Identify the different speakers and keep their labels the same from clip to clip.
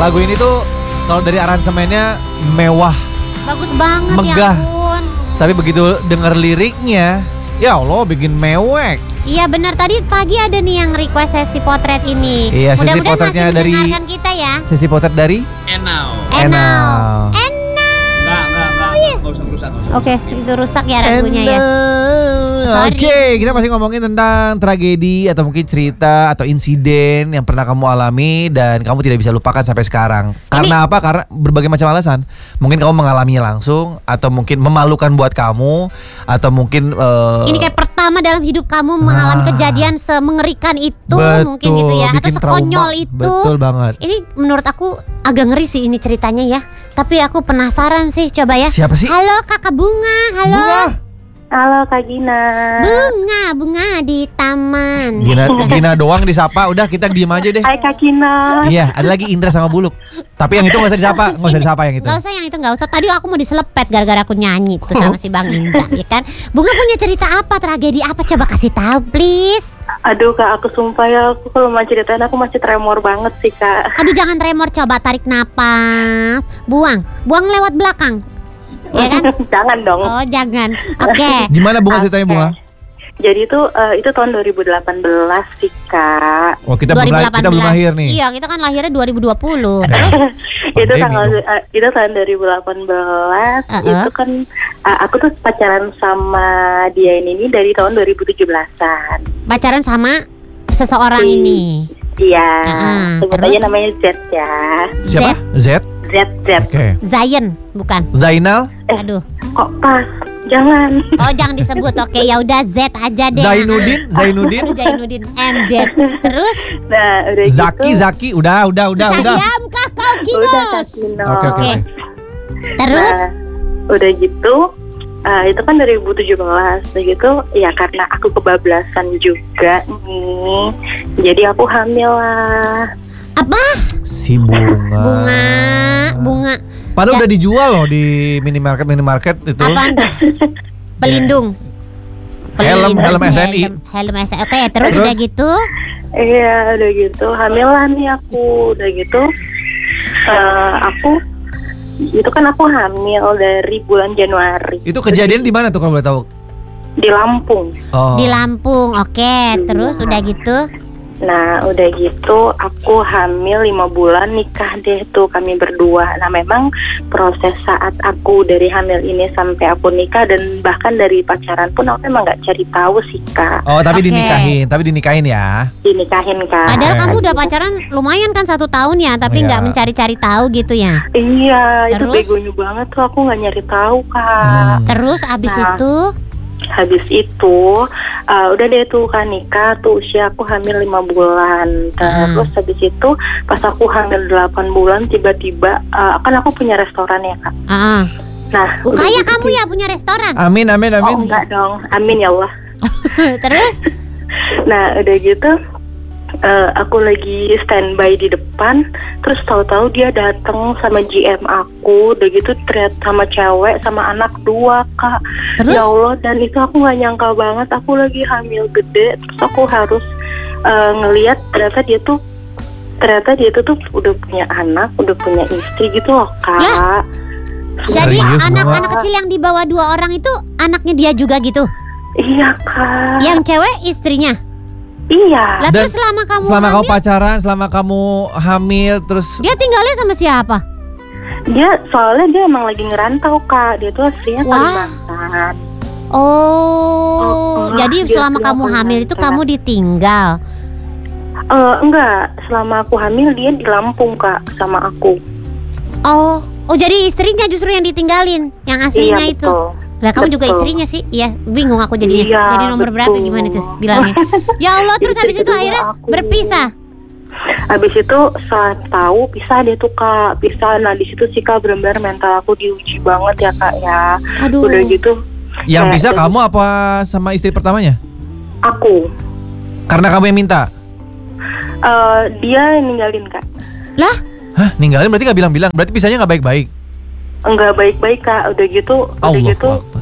Speaker 1: lagu ini tuh kalau dari aransemennya mewah,
Speaker 2: Bagus banget
Speaker 1: megah.
Speaker 2: ya ampun.
Speaker 1: Tapi begitu denger liriknya, ya Allah bikin mewek.
Speaker 2: Iya benar, tadi pagi ada nih yang request sesi potret ini.
Speaker 1: Iya, sesi
Speaker 2: Mudah-mudahan
Speaker 1: potretnya
Speaker 2: masih
Speaker 1: dari-
Speaker 2: mendengarkan kita ya.
Speaker 1: Sesi potret dari
Speaker 3: Enau.
Speaker 2: Enau.
Speaker 3: Enggak usah rusak.
Speaker 2: Oke, itu rusak ya lagunya ya. Sorry.
Speaker 1: Oke, kita masih ngomongin tentang tragedi atau mungkin cerita atau insiden yang pernah kamu alami dan kamu tidak bisa lupakan sampai sekarang. Karena apa? Karena berbagai macam alasan. Mungkin kamu mengalaminya langsung, atau mungkin memalukan buat kamu, atau mungkin
Speaker 2: Ini kayak pertama dalam hidup kamu mengalami kejadian semengerikan itu, mungkin gitu ya, atau
Speaker 1: bikin
Speaker 2: sekonyol
Speaker 1: trauma.
Speaker 2: itu.
Speaker 1: Betul banget.
Speaker 2: Ini menurut aku agak ngeri sih ini ceritanya ya. Tapi aku penasaran sih, coba ya.
Speaker 1: Siapa sih?
Speaker 2: Halo Kakak Bunga, halo.
Speaker 1: Bunga.
Speaker 4: Halo Kak Gina.
Speaker 2: Bunga di taman.
Speaker 1: Gina doang disapa, udah kita diem aja deh.
Speaker 4: Hai Kak Gina.
Speaker 1: Iya, ada lagi Indra sama Buluk. Tapi yang itu nggak usah disapa yang itu.
Speaker 2: Gak usah yang itu, gak usah. Tadi aku mau diselepet gara-gara aku nyanyi tuh sama si Bang Indra, ya kan? Bunga punya cerita apa, tragedi apa? Coba kasih tahu, please.
Speaker 4: Aduh Kak, aku sumpah ya, aku kalau mau ceritain aku masih tremor banget sih Kak.
Speaker 2: Aduh, jangan tremor, coba tarik napas, buang lewat belakang, ya kan?
Speaker 4: Jangan dong.
Speaker 2: Oh jangan, oke.
Speaker 1: Gimana Bunga ceritanya Bunga?
Speaker 4: Jadi itu tahun 2018 sih Kak.
Speaker 1: Oh kita belum lahir nih.
Speaker 2: Iya, kita kan lahirnya 2020. Terus?
Speaker 4: Itu itu tahun 2018. Itu kan aku tuh pacaran sama dia ini dari tahun 2017-an.
Speaker 2: Pacaran sama seseorang ini.
Speaker 4: Iya. Sebut
Speaker 2: Terus?
Speaker 4: aja namanya Z ya.
Speaker 1: Siapa? Z?
Speaker 4: Z.
Speaker 1: Oke.
Speaker 2: Zayen, bukan?
Speaker 1: Zainal?
Speaker 2: Aduh.
Speaker 4: Kok pas? Jangan.
Speaker 2: Oh jangan disebut, oke ya udah Z aja deh.
Speaker 1: Zainuddin?
Speaker 2: MZ. Terus?
Speaker 4: Nah, udah
Speaker 1: Zaki, udah.
Speaker 2: Diam kah kau Kinos?
Speaker 4: Udah Kak Gino.
Speaker 1: Oke.
Speaker 2: Terus?
Speaker 4: Nah, udah gitu, itu kan 2017. Udah gitu, ya karena aku kebablasan juga nih, jadi aku hamil lah.
Speaker 2: Apa?
Speaker 1: Si Bunga. Padahal udah dijual loh di minimarket itu.
Speaker 2: Apaan tuh? Pelindung.
Speaker 1: Helm SNI.
Speaker 2: Helm SNI. Oke, terus udah gitu?
Speaker 4: Iya, udah gitu, hamil lah nih aku. Udah gitu, aku hamil dari bulan Januari.
Speaker 1: Itu kejadian di mana tuh kalau boleh tahu?
Speaker 4: Di Lampung.
Speaker 1: Oh.
Speaker 2: Di Lampung. Oke, terus udah gitu?
Speaker 4: Nah, udah gitu aku hamil 5 bulan, nikah deh tuh kami berdua. Nah, memang proses saat aku dari hamil ini sampai aku nikah dan bahkan dari pacaran pun aku emang gak cari tahu sih Kak.
Speaker 1: Oh, tapi
Speaker 2: Oke.
Speaker 1: dinikahin ya.
Speaker 4: Dinikahin Kak.
Speaker 2: Padahal kamu udah pacaran lumayan kan 1 tahun ya, tapi
Speaker 1: Iya.
Speaker 2: nggak mencari-cari tahu gitu ya.
Speaker 4: Iya, itu
Speaker 2: Terus?
Speaker 4: begonya banget tuh, aku gak nyari tahu Kak.
Speaker 2: Terus abis
Speaker 4: Nah.
Speaker 2: itu?
Speaker 4: Habis itu udah deh tuh kan nikah tuh usia aku hamil 5 bulan. Terus habis itu pas aku hamil 8 bulan tiba-tiba kan aku punya restoran ya Kak. Nah, udah
Speaker 2: Kaya
Speaker 4: gitu
Speaker 2: kamu ya punya restoran.
Speaker 1: Amin.
Speaker 4: Oh enggak dong, amin ya Allah.
Speaker 2: Terus?
Speaker 4: Nah udah gitu aku lagi standby di depan, terus tahu-tahu dia datang sama GM aku, udah gitu terlihat sama cewek sama anak 2 Kak.
Speaker 2: Terus?
Speaker 4: Ya Allah, dan itu aku nggak nyangka banget, aku lagi hamil gede, terus aku harus ngelihat ternyata dia tuh udah punya anak, udah punya istri gitu loh Kak.
Speaker 2: Lah? Jadi
Speaker 1: Serius,
Speaker 2: anak-anak kecil yang dibawa 2 orang itu anaknya dia juga gitu?
Speaker 4: Iya Kak.
Speaker 2: Yang cewek istrinya?
Speaker 4: Iya.
Speaker 2: Lah
Speaker 1: Dan
Speaker 2: terus selama kamu
Speaker 1: Selama kamu
Speaker 2: hamil,
Speaker 1: pacaran, selama kamu hamil, terus
Speaker 2: dia tinggalnya sama siapa?
Speaker 4: Soalnya dia emang lagi ngerantau Kak, dia tuh aslinya
Speaker 2: Wah.
Speaker 4: Kalimantan.
Speaker 2: Jadi
Speaker 4: dia
Speaker 2: selama
Speaker 4: punya
Speaker 2: kamu hamil itu
Speaker 4: Kalimantan.
Speaker 2: kamu ditinggal?
Speaker 4: Enggak, selama aku hamil dia di Lampung Kak sama aku.
Speaker 2: Oh jadi istrinya justru yang ditinggalin, yang aslinya
Speaker 4: Iya,
Speaker 2: itu.
Speaker 4: betul.
Speaker 2: Lah kamu juga
Speaker 4: Betul.
Speaker 2: istrinya sih? Iya, bingung aku jadinya.
Speaker 4: Iya,
Speaker 2: Jadi nomor berapa
Speaker 4: betul.
Speaker 2: gimana tuh bilangnya? Ya Allah, terus
Speaker 4: Itu
Speaker 2: habis itu
Speaker 4: kedua
Speaker 2: akhirnya
Speaker 4: aku.
Speaker 2: berpisah.
Speaker 4: Habis itu saat tahu pisah dia tuh Kak, pisah. Nah di situ sih Kak benar-benar mental aku diuji banget ya Kak ya.
Speaker 2: Aduh.
Speaker 4: Udah gitu.
Speaker 1: yang
Speaker 4: kayak
Speaker 1: bisa
Speaker 4: jadi-
Speaker 1: kamu apa sama istri pertamanya?
Speaker 4: Aku,
Speaker 1: Karena kamu yang minta.
Speaker 4: dia yang ninggalin Kak.
Speaker 2: Lah,
Speaker 1: Hah, ninggalin berarti gak bilang-bilang. Berarti pisahnya gak baik-baik.
Speaker 4: Enggak baik-baik Kak. Udah gitu,
Speaker 1: Allah
Speaker 4: gitu.
Speaker 1: Akbar.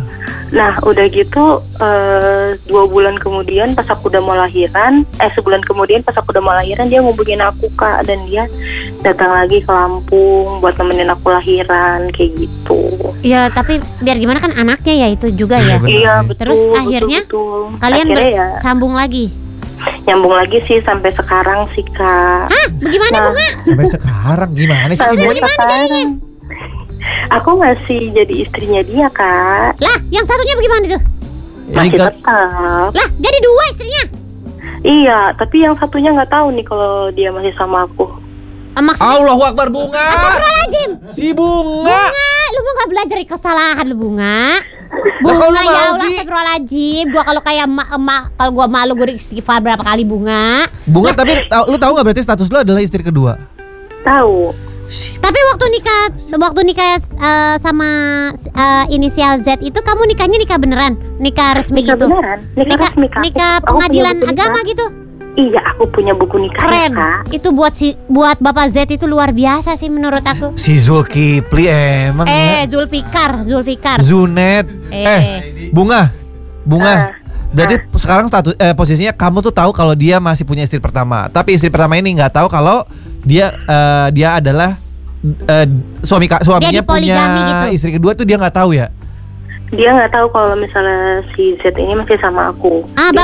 Speaker 4: Nah udah gitu 2 bulan kemudian pas aku udah mau lahiran, sebulan kemudian pas aku udah mau lahiran dia ngubungin aku Kak, dan dia datang lagi ke Lampung buat nemenin aku lahiran kayak gitu.
Speaker 2: Ya tapi biar gimana kan anaknya ya itu juga ya.
Speaker 1: Bener
Speaker 4: Iya
Speaker 1: sih.
Speaker 4: betul.
Speaker 2: Terus akhirnya
Speaker 4: betul.
Speaker 2: kalian
Speaker 4: Akhirnya ya
Speaker 2: sambung lagi.
Speaker 4: nyambung lagi sih sampai sekarang sih Kak.
Speaker 2: Hah? Bagaimana
Speaker 4: Nah,
Speaker 2: Bunga?
Speaker 1: Sampai sekarang gimana sih?
Speaker 4: Sampai
Speaker 1: Boy?
Speaker 4: sekarang. Aku masih jadi istrinya dia Kak.
Speaker 2: Lah, yang satunya bagaimana tuh?
Speaker 1: Ini
Speaker 4: Masih
Speaker 1: kan
Speaker 4: tetap.
Speaker 2: Lah, jadi 2 istrinya.
Speaker 4: Iya, tapi yang satunya nggak tahu nih kalau dia masih sama aku.
Speaker 2: Maksudnya
Speaker 1: Allahu Akbar Bunga.
Speaker 2: Astagfirullahaladzim.
Speaker 1: Si Bunga.
Speaker 2: Lu mau gak belajar dari kesalahan lu Bunga?
Speaker 1: Lah, kalau lu
Speaker 2: Bunga
Speaker 1: mau
Speaker 2: ya Allah
Speaker 1: sih.
Speaker 2: astagfirullahaladzim. Gua kalau kayak emak kalau gua malu gua istighfar berapa kali Bunga.
Speaker 1: Bunga tapi lu tahu nggak berarti status lu adalah istri kedua?
Speaker 4: Tahu.
Speaker 2: Tapi waktu nikah sama inisial Z itu kamu nikahnya nikah beneran? Nikah resmi
Speaker 4: Nikah
Speaker 2: gitu?
Speaker 4: beneran, nikah resmi, Kak.
Speaker 2: Nikah
Speaker 4: Aku punya
Speaker 2: pengadilan
Speaker 4: buku nikah.
Speaker 2: agama gitu?
Speaker 4: Iya, aku punya buku nikahnya
Speaker 2: Keren.
Speaker 4: Kak.
Speaker 2: Itu buat Bapak Z itu luar biasa sih menurut aku.
Speaker 1: Si Zulkifli emang ya.
Speaker 2: Zulfikar.
Speaker 1: Zunet. Bunga.
Speaker 4: Ah.
Speaker 1: Berarti sekarang posisinya kamu tuh tahu kalau dia masih punya istri pertama. Tapi istri pertama ini nggak tahu kalau dia adalah suaminya
Speaker 2: Dia
Speaker 1: punya
Speaker 2: dipoligami gitu.
Speaker 1: istri kedua tuh dia nggak tahu ya.
Speaker 4: Dia nggak tahu kalau misalnya si Z ini masih sama aku.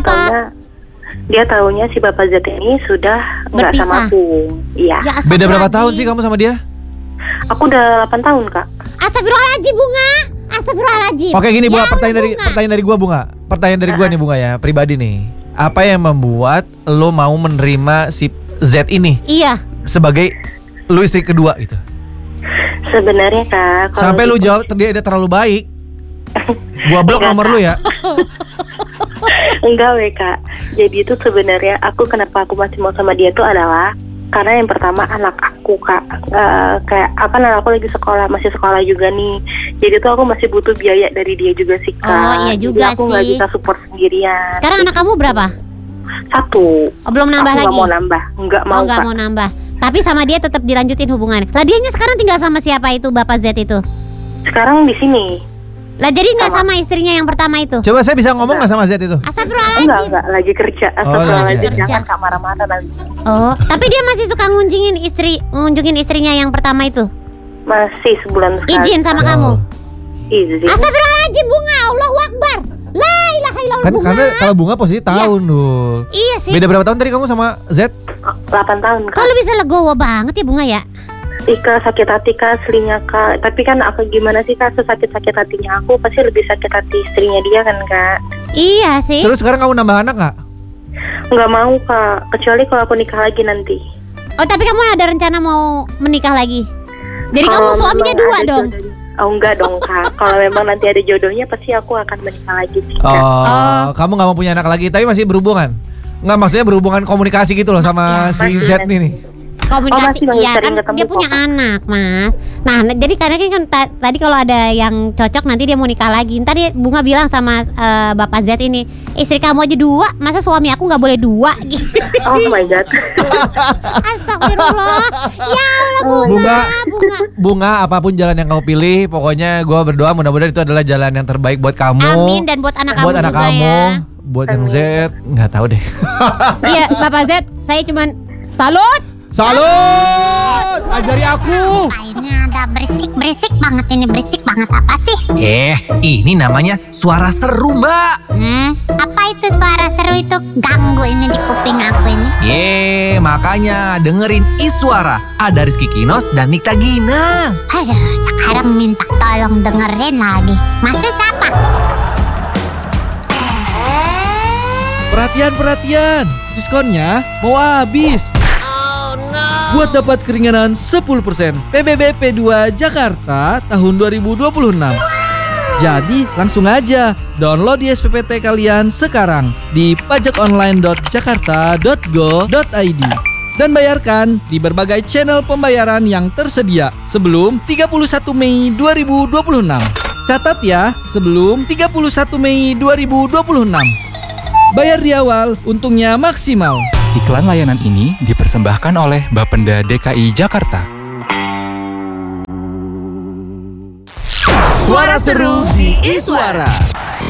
Speaker 4: Dia taunya si Bapak Z ini sudah nggak
Speaker 2: Berpisah.
Speaker 4: sama aku. Iya.
Speaker 2: Ya,
Speaker 1: Beda berapa tahun
Speaker 2: astagfirullahaladzim.
Speaker 1: sih kamu sama dia?
Speaker 4: Aku udah 8 tahun Kak.
Speaker 2: Astagfirullahaladzim Bunga. Astagfirullahaladzim.
Speaker 1: Oke gini Bunga,
Speaker 2: Ya
Speaker 1: pertanyaan
Speaker 2: Allah,
Speaker 1: dari
Speaker 2: Bunga.
Speaker 1: pertanyaan dari gua Bunga. Pertanyaan dari gua nih Bunga ya, pribadi nih. Apa yang membuat lo mau menerima si Z ini
Speaker 2: Iya.
Speaker 1: sebagai lu istri kedua gitu?
Speaker 4: Sebenarnya Kak, kalau
Speaker 1: Sampai lu
Speaker 4: di-
Speaker 1: jawab dia terlalu baik. Gua blok nomor lu ya.
Speaker 4: Enggak weh Kak. Jadi itu sebenarnya kenapa aku masih mau sama dia tuh adalah karena yang pertama anak aku Kak, kayak apa, anak aku lagi masih sekolah juga nih. Jadi tuh aku masih butuh biaya dari dia juga sih Kak.
Speaker 2: Oh, iya juga
Speaker 4: Jadi aku nggak
Speaker 2: sih.
Speaker 4: bisa support sendirian.
Speaker 2: Sekarang anak kamu berapa?
Speaker 4: 1.
Speaker 2: Oh, belum nambah
Speaker 4: Aku
Speaker 2: lagi?
Speaker 4: nggak mau nambah, nggak mau
Speaker 2: Nggak
Speaker 4: Kak.
Speaker 2: mau nambah. Tapi sama dia tetap dilanjutin hubungannya. Lah dianya sekarang tinggal sama siapa itu Bapak Z itu?
Speaker 4: Sekarang di sini.
Speaker 2: Lah jadi nggak sama istrinya yang pertama itu?
Speaker 1: Coba saya bisa ngomong nggak sama Z itu?
Speaker 2: Astagfirullahaladzim.
Speaker 4: Enggak, lagi kerja.
Speaker 1: lagi
Speaker 4: Astagfirullahaladzim,
Speaker 2: kerja.
Speaker 4: jangan Kak marah-marah nanti.
Speaker 2: Oh, tapi dia masih suka ngunjungin istrinya yang pertama itu?
Speaker 4: Masih sebulan sekali.
Speaker 2: Izin sama
Speaker 1: Oh.
Speaker 2: kamu?
Speaker 4: Izin.
Speaker 2: Astagfirullahaladzim Bunga, Allahu Akbar. La ilaha illallah
Speaker 1: Kan
Speaker 2: Bunga.
Speaker 1: karena kalau Bunga posisi tahun dul.
Speaker 2: Iya sih.
Speaker 1: Beda berapa tahun tadi kamu sama Z?
Speaker 4: 8 tahun Kak.
Speaker 2: Kalau bisa legowo banget ya Bunga ya.
Speaker 4: Ika sakit hati Kak, aslinya Kak. Tapi kan aku gimana sih Kak, sesakit-sakit hatinya aku pasti lebih sakit hati istrinya dia kan Kak.
Speaker 2: Iya sih.
Speaker 1: Terus sekarang kamu nambah anak nggak?
Speaker 4: Nggak mau Kak, kecuali kalau aku nikah lagi nanti.
Speaker 2: Oh tapi kamu ada rencana mau menikah lagi? Jadi kamu
Speaker 4: Kalau
Speaker 2: suaminya
Speaker 4: memang
Speaker 2: 2
Speaker 4: ada
Speaker 2: dong?
Speaker 4: jodohnya. Oh enggak dong Kak, kalau memang nanti ada jodohnya pasti aku akan menikah lagi sih Kak.
Speaker 1: Kamu nggak mau punya anak lagi, tapi masih berhubungan? Nggak, maksudnya berhubungan komunikasi gitu loh sama si
Speaker 4: masih,
Speaker 1: Z nih.
Speaker 2: Komunikasi,
Speaker 4: masih
Speaker 2: iya
Speaker 4: sering
Speaker 2: kan
Speaker 4: ketemu
Speaker 2: dia punya
Speaker 4: kok.
Speaker 2: anak Mas. Nah jadi karena kan tadi kalau ada yang cocok nanti dia mau nikah lagi. Ntar dia Bunga bilang sama Bapak Z ini, istri kamu aja 2, masa suami aku nggak boleh 2 gitu.
Speaker 4: Oh my god.
Speaker 2: Astagfirullah. Ya Allah Bunga.
Speaker 1: Bunga, apapun jalan yang kamu pilih, pokoknya gue berdoa mudah-mudahan itu adalah jalan yang terbaik buat kamu.
Speaker 2: Amin, dan buat anak
Speaker 1: buat
Speaker 2: kamu
Speaker 1: anak
Speaker 2: juga
Speaker 1: kamu,
Speaker 2: ya.
Speaker 1: buat yang Z, nggak tahu deh.
Speaker 2: Iya Bapak Z, saya cuman salut.
Speaker 1: Salut, ajari aku.
Speaker 5: Ini ada berisik banget ini, berisik banget apa sih?
Speaker 6: Ini namanya suara seru, Mbak.
Speaker 5: Apa itu suara seru itu? Ganggu ini di kuping aku ini.
Speaker 6: Makanya dengerin Iswara. Ada Rizky Kinos dan Nikta Gina.
Speaker 5: Aduh, sekarang minta tolong dengerin lagi. Maksud apa?
Speaker 7: Perhatian, diskonnya mau habis. Buat dapat keringanan 10%, PBB P2 Jakarta tahun 2026. Jadi langsung aja download di SPPT kalian sekarang di pajakonline.jakarta.go.id dan bayarkan di berbagai channel pembayaran yang tersedia sebelum 31 Mei 2026. Catat ya, sebelum 31 Mei 2026. Bayar di awal, untungnya maksimal.
Speaker 8: Iklan layanan ini dipersembahkan oleh Bapenda DKI Jakarta.
Speaker 6: Suara seru di Iswara.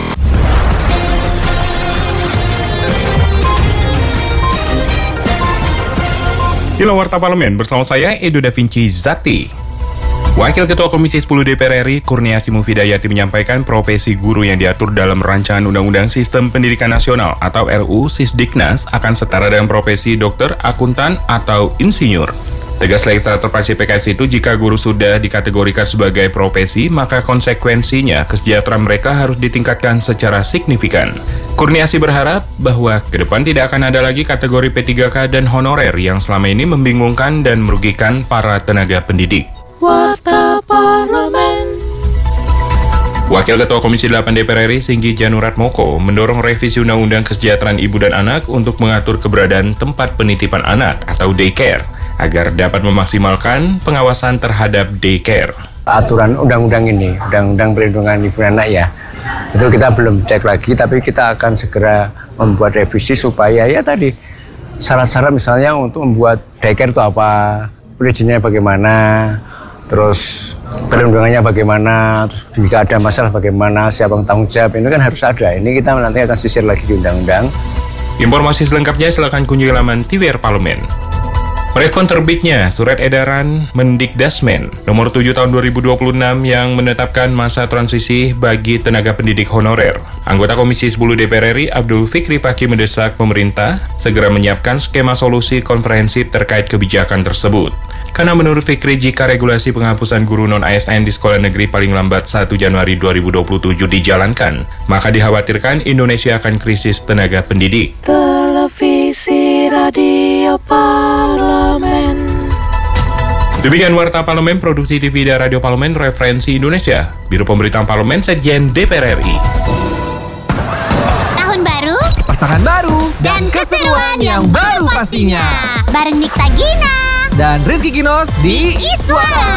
Speaker 9: Inilah Warta Parlemen bersama saya Edo Da Vinci Zakti. Wakil Ketua Komisi 10 DPR RI Kurniasih Mufidayati menyampaikan profesi guru yang diatur dalam Rancangan Undang-Undang Sistem Pendidikan Nasional atau RUU Sisdiknas akan setara dengan profesi dokter, akuntan, atau insinyur. Tegas legislator fraksi PKS itu, jika guru sudah dikategorikan sebagai profesi, maka konsekuensinya kesejahteraan mereka harus ditingkatkan secara signifikan. Kurniasih berharap bahwa ke depan tidak akan ada lagi kategori P3K dan honorer yang selama ini membingungkan dan merugikan para tenaga pendidik.
Speaker 10: Warta Parlemen.
Speaker 9: Wakil Ketua Komisi 8 DPR RI Singgi Janurat Moko mendorong revisi Undang-Undang Kesejahteraan Ibu dan Anak untuk mengatur keberadaan tempat penitipan anak atau daycare agar dapat memaksimalkan pengawasan terhadap daycare.
Speaker 11: Aturan undang-undang ini, Undang-Undang Perlindungan Ibu dan Anak ya, itu kita belum cek lagi, tapi kita akan segera membuat revisi supaya ya tadi syarat-syarat misalnya untuk membuat daycare itu apa, perizinannya bagaimana, terus perlindungannya bagaimana, terus jika ada masalah bagaimana, siapa yang tanggung jawab, ini kan harus ada. Ini kita nanti akan sisir lagi di undang-undang.
Speaker 9: Informasi selengkapnya silakan kunjungi laman TVR Parlemen. Merespon terbitnya Surat Edaran Mendikdasmen nomor 7 tahun 2026 yang menetapkan masa transisi bagi tenaga pendidik honorer. Anggota Komisi 10 DPR RI Abdul Fikri Paki mendesak pemerintah segera menyiapkan skema solusi komprehensif terkait kebijakan tersebut. Karena menurut Fikri, jika regulasi penghapusan guru non-ASN di sekolah negeri paling lambat 1 Januari 2027 dijalankan, maka dikhawatirkan Indonesia akan krisis tenaga pendidik.
Speaker 10: Televisi Radio Parlemen.
Speaker 9: Demikian Warta Parlemen, Produksi TV dan Radio Parlemen Referensi Indonesia, Biro Pemberitaan Parlemen, Sekjen DPR RI.
Speaker 5: Tahun baru,
Speaker 6: Pasangan baru
Speaker 5: dan keseruan yang baru pastinya. Bareng Nikta Gina
Speaker 6: dan Rizky Kinos di
Speaker 5: Iswara.